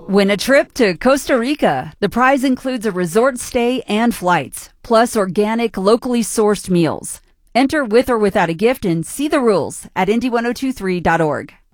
Win a trip to Costa Rica. The prize includes a resort stay and flights, plus organic, locally sourced meals. Enter with or without a gift and see the rules at Indy1023.org.